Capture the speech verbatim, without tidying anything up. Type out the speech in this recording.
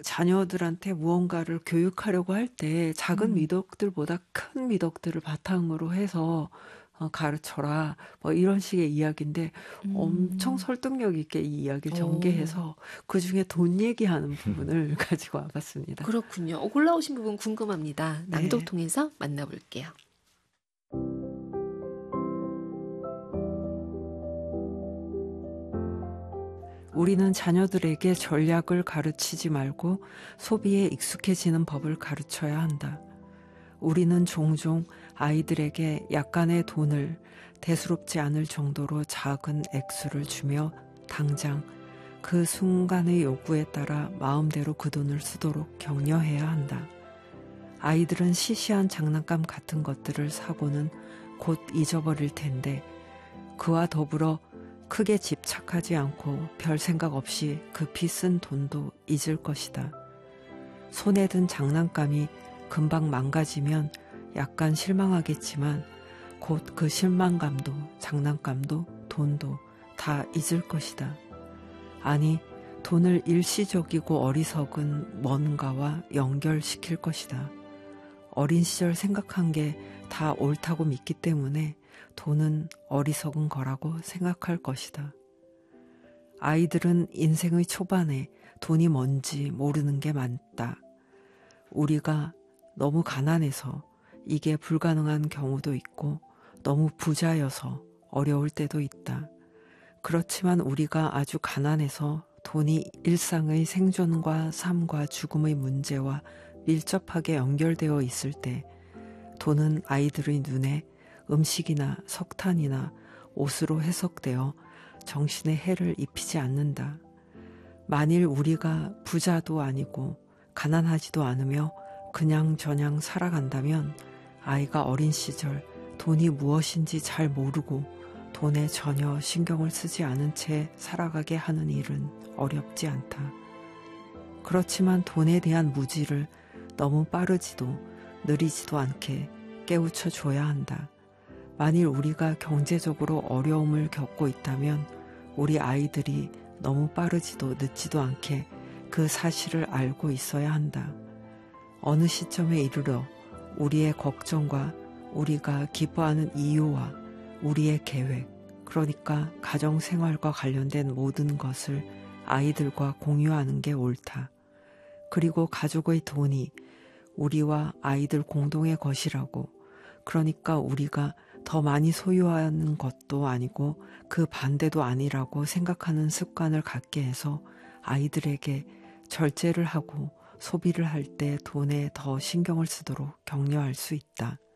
자녀들한테 무언가를 교육하려고 할 때 작은 음. 미덕들보다 큰 미덕들을 바탕으로 해서 어, 가르쳐라. 뭐 이런 식의 이야기인데 엄청 음. 설득력 있게 이 이야기를 어. 전개해서 그중에 돈 얘기하는 부분을 가지고 와봤습니다. 그렇군요. 어 골라오신 부분 궁금합니다. 낭독 네. 통해서 만나볼게요. 우리는 자녀들에게 전략을 가르치지 말고 소비에 익숙해지는 법을 가르쳐야 한다. 우리는 종종 아이들에게 약간의 돈을 대수롭지 않을 정도로 작은 액수를 주며 당장 그 순간의 요구에 따라 마음대로 그 돈을 쓰도록 격려해야 한다. 아이들은 시시한 장난감 같은 것들을 사고는 곧 잊어버릴 텐데 그와 더불어 크게 집착하지 않고 별 생각 없이 급히 쓴 돈도 잊을 것이다. 손에 든 장난감이 금방 망가지면 약간 실망하겠지만 곧 그 실망감도 장난감도 돈도 다 잊을 것이다. 아니, 돈을 일시적이고 어리석은 뭔가와 연결시킬 것이다. 어린 시절 생각한 게 다 옳다고 믿기 때문에 돈은 어리석은 거라고 생각할 것이다. 아이들은 인생의 초반에 돈이 뭔지 모르는 게 많다. 우리가 너무 가난해서 이게 불가능한 경우도 있고 너무 부자여서 어려울 때도 있다. 그렇지만 우리가 아주 가난해서 돈이 일상의 생존과 삶과 죽음의 문제와 밀접하게 연결되어 있을 때 돈은 아이들의 눈에 음식이나 석탄이나 옷으로 해석되어 정신에 해를 입히지 않는다. 만일 우리가 부자도 아니고 가난하지도 않으며 그냥저냥 살아간다면 아이가 어린 시절 돈이 무엇인지 잘 모르고 돈에 전혀 신경을 쓰지 않은 채 살아가게 하는 일은 어렵지 않다. 그렇지만 돈에 대한 무지를 너무 빠르지도 느리지도 않게 깨우쳐 줘야 한다. 만일 우리가 경제적으로 어려움을 겪고 있다면 우리 아이들이 너무 빠르지도 늦지도 않게 그 사실을 알고 있어야 한다. 어느 시점에 이르러 우리의 걱정과 우리가 기뻐하는 이유와 우리의 계획, 그러니까 가정생활과 관련된 모든 것을 아이들과 공유하는 게 옳다. 그리고 가족의 돈이 우리와 아이들 공동의 것이라고, 그러니까 우리가 더 많이 소유하는 것도 아니고 그 반대도 아니라고 생각하는 습관을 갖게 해서 아이들에게 절제를 하고 소비를 할 때 돈에 더 신경을 쓰도록 격려할 수 있다.